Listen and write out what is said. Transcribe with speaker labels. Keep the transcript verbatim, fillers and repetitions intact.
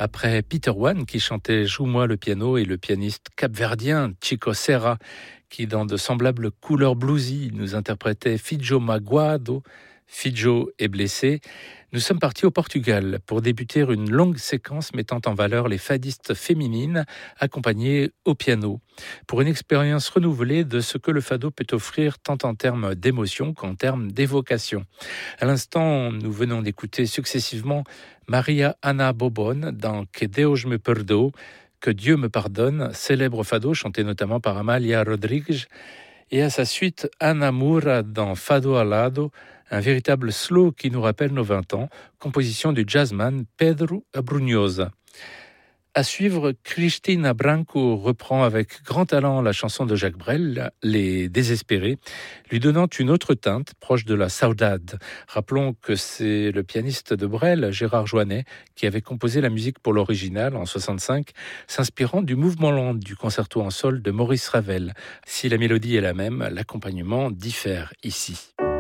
Speaker 1: Après Peter One qui chantait Joue-moi le piano et le pianiste capverdien Chico Serra qui dans de semblables couleurs bluesy nous interprétait Fijo Magoado, Fijo est blessé, nous sommes partis au Portugal pour débuter une longue séquence mettant en valeur les fadistes féminines accompagnées au piano, pour une expérience renouvelée de ce que le fado peut offrir tant en termes d'émotion qu'en termes d'évocation. À l'instant, nous venons d'écouter successivement Maria Ana Bobon dans Que Deus me perdoe, Que Dieu me pardonne, célèbre fado chanté notamment par Amália Rodrigues, et à sa suite Ana Moura dans Fado Alado, un véritable slow qui nous rappelle nos vingt ans, composition du jazzman Pedro Abrunhosa. À suivre, Cristina Branco reprend avec grand talent la chanson de Jacques Brel, Les Désespérés, lui donnant une autre teinte proche de la saudade. Rappelons que c'est le pianiste de Brel, Gérard Joannet, qui avait composé la musique pour l'original en soixante-cinq, s'inspirant du mouvement lent du concerto en sol de Maurice Ravel. Si la mélodie est la même, l'accompagnement diffère ici.